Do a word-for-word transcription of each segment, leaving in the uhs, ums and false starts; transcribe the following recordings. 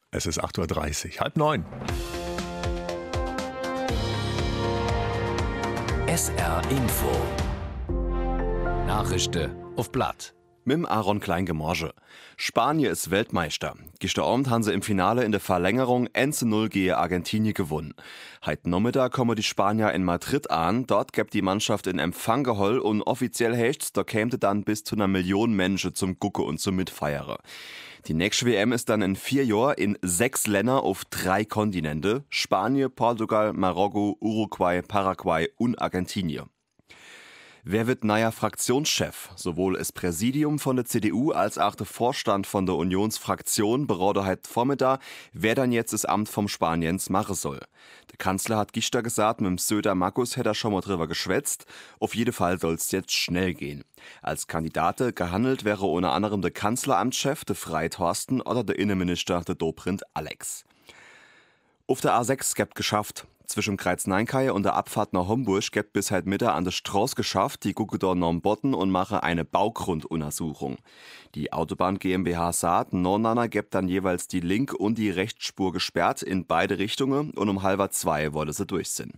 Es ist acht Uhr dreißig, halb neun. S R Info. Nachrichten auf Blatt. Mit dem Aaron Kleingemorge. Spanien ist Weltmeister. Gestern Abend haben sie im Finale in der Verlängerung eins zu null gegen Argentinien gewonnen. Heute Nachmittag kommen die Spanier in Madrid an. Dort gibt die Mannschaft in Empfang geholt und offiziell heißt's, da käme dann bis zu einer Million Menschen zum Gucken und zum Mitfeiern. Die nächste W M ist dann in vier Jahren in sechs Länder auf drei Kontinente: Spanien, Portugal, Marokko, Uruguay, Paraguay und Argentinien. Wer wird neuer Fraktionschef? Sowohl das Präsidium von der C D U als auch der Vorstand von der Unionsfraktion beraten heute Vormittag, wer dann jetzt das Amt vom Spaniens machen soll. Der Kanzler hat gestern gesagt, mit dem Söder Markus hätte er schon mal drüber geschwätzt. Auf jeden Fall soll es jetzt schnell gehen. Als Kandidate gehandelt wäre unter anderem der Kanzleramtschef, der Frei Thorsten, oder der Innenminister, der Dobrindt Alex. Auf der A sechs gibt geschafft. Zwischen Kreuzneinkai und der Abfahrt nach Homburg gibt bis heute Mittag an der Straße geschafft. Die gucken dort nach Botten und machen eine Baugrunduntersuchung. Die Autobahn GmbH sagt, Nornana gibt dann jeweils die Link- und die Rechtsspur gesperrt in beide Richtungen und um halber zwei wollen sie durch sind.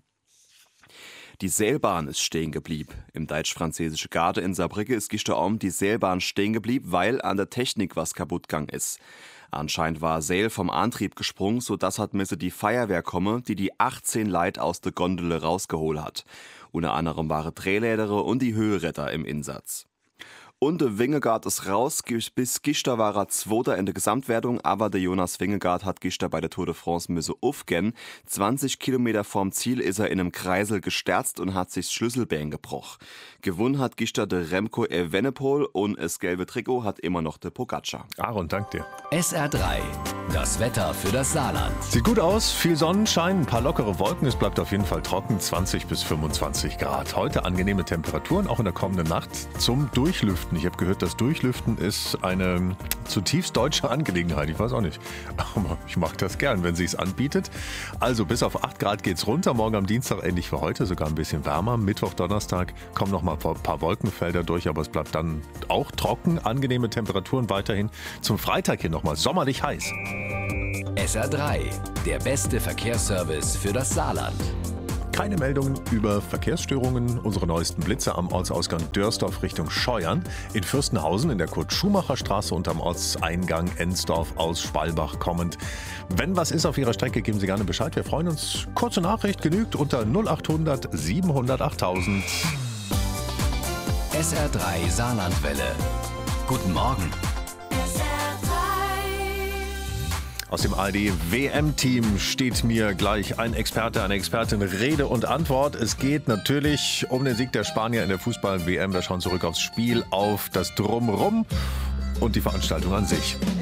Die Seilbahn ist stehen geblieben. Im deutsch-französischen Garten in Saarbrücke ist gestern Abend die Seilbahn stehen geblieben, weil an der Technik was kaputt gegangen ist. Anscheinend war Seil vom Antrieb gesprungen, sodass hat müsse die Feuerwehr kommen, die die achtzehn Leute aus der Gondel rausgeholt hat. Unter anderem waren Drehlädere und die Höhenretter im Einsatz. Und der Wingegaard ist raus. Bis gestern war er Zweiter in der Gesamtwertung, aber der Jonas Wingegaard hat gestern bei der Tour de France müsse aufgehen. zwanzig Kilometer vorm Ziel ist er in einem Kreisel gestürzt und hat sich das Schlüsselbein gebrochen. Gewonnen hat gestern der Remco Evenepoel und das gelbe Trikot hat immer noch der Pogacar. Aaron, dank dir. S R drei. Das Wetter für das Saarland. Sieht gut aus, viel Sonnenschein, ein paar lockere Wolken. Es bleibt auf jeden Fall trocken, zwanzig bis fünfundzwanzig Grad. Heute angenehme Temperaturen, auch in der kommenden Nacht zum Durchlüften. Ich habe gehört, das Durchlüften ist eine zutiefst deutsche Angelegenheit. Ich weiß auch nicht, aber ich mag das gern, wenn sie es anbietet. Also bis auf acht Grad geht's runter. Morgen am Dienstag ähnlich wie heute, sogar ein bisschen wärmer. Mittwoch, Donnerstag kommen noch mal ein paar Wolkenfelder durch, aber es bleibt dann auch trocken. Angenehme Temperaturen weiterhin. Zum Freitag hier nochmal sommerlich heiß. S R drei. Der beste Verkehrsservice für das Saarland. Keine Meldungen über Verkehrsstörungen. Unsere neuesten Blitze am Ortsausgang Dörsdorf Richtung Scheuern, in Fürstenhausen in der Kurt-Schumacher-Straße und am Ortseingang Ensdorf aus Schwalbach kommend. Wenn was ist auf Ihrer Strecke, geben Sie gerne Bescheid. Wir freuen uns. Kurze Nachricht genügt unter null acht hundert siebenhundert achttausend. S R drei Saarlandwelle. Guten Morgen. Aus dem A R D-W M-Team steht mir gleich ein Experte, eine Expertin Rede und Antwort. Es geht natürlich um den Sieg der Spanier in der Fußball-W M. Wir schauen zurück aufs Spiel, auf das Drumrum und die Veranstaltung an sich.